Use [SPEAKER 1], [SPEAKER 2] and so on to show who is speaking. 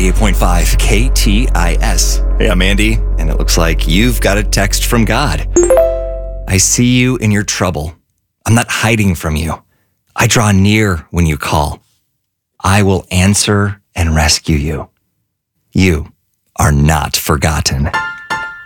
[SPEAKER 1] 98.5 KTIS. Hey, I'm Andy, and it looks like you've got a text from God. I see you in your trouble. I'm not hiding from you. I draw near when you call. I will answer and rescue you. You are not forgotten.